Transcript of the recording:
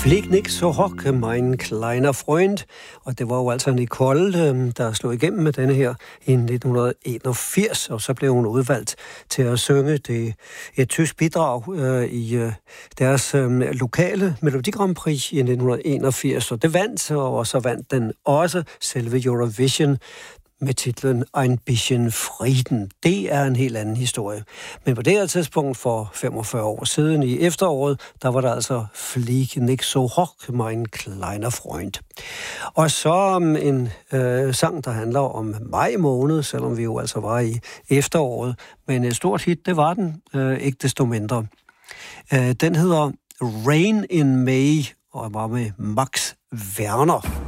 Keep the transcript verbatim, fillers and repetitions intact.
Flieg nicht so hoch, mein kleiner Freund. Og det var jo altså Nicole, der slog igennem med denne her i nitten enogfirs, og så blev hun udvalgt til at synge det, et tysk bidrag øh, i øh, deres øh, lokale Melodi Grand Prix i nitten enogfirs, og det vandt, og så vandt den også selve Eurovision med titlen Ein bisschen Frieden. Det er en helt anden historie. Men på det her tidspunkt for femogfyrre år siden i efteråret, der var der altså Flieg nicht so hoch, mein kleiner Freund. Og så en øh, sang, der handler om maj måned, selvom vi jo altså var i efteråret. Men et stort hit, det var den, øh, ikke desto mindre. Øh, den hedder Rain in May, og var med Max Werner.